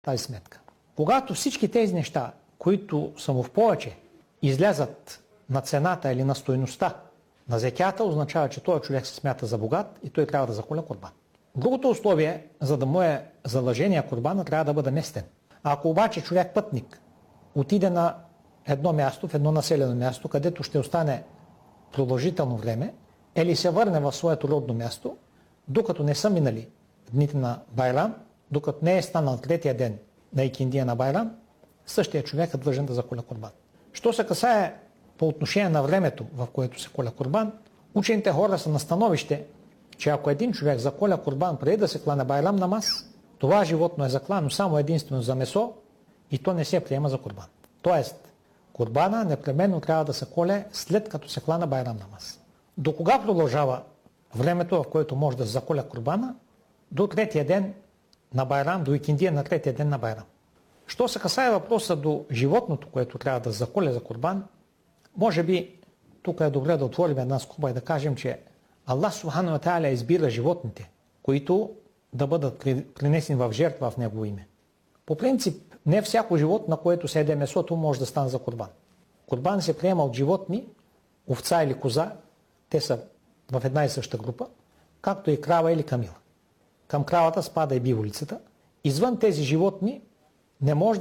тази сметка. Когато всички тези неща, които са му в повече, излязат на цената или на стойността на зекята, означава, че този човек се смята за богат и той трябва да заколя курбан. Другото условие, за да му е задължение курбана, трябва да бъде местен. Ако обаче човек пътник отиде на едно място, в едно населено място, където ще остане продължително време, или се върне в своето родно място, докато не са минали дните на Байрам, докато не е станал третия ден на Икиндия на Байрам, същия човек е длъжен да заколя курбан. Що се касае по отношение на времето, в което се коля курбан, учените хора са на становище, че ако един човек заколя курбан преди да се клане Байрам намаз, това животно е заклано само единствено за месо и то не се приема за курбан. Тоест, курбана непременно трябва да се коле след като се клана Байрам намаз. До кога продължава времето, в което може да се заколя курбана? До третия ден на Байрам, до Икиндия на третия ден на Байрам. Що се касае въпроса до животното, което трябва да заколя за курбан, може би тук е добре да отворим една скоба и да кажем, че Аллах Субхану ва Тааля избира животните, които да бъдат принесени в жертва в Негово име. По принцип, не всяко животно, на което се еде месото, може да стане за курбан. Курбан се приема от животни, овца или коза, те са в една и съща група, както и крава или камила. Към кравата спада и биволицата. Извън тези животни не може